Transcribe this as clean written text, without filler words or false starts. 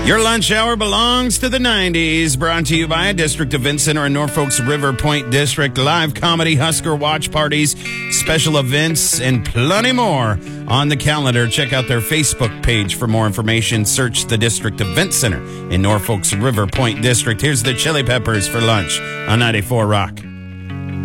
Your lunch hour belongs to the 90s. Brought to you by District Event Center in Norfolk's River Point District. Live comedy, Husker watch parties, special events, and plenty more on the calendar. Check out their Facebook page for more information. Search the District Event Center in Norfolk's River Point District. Here's the Chili Peppers for lunch on 94 Rock.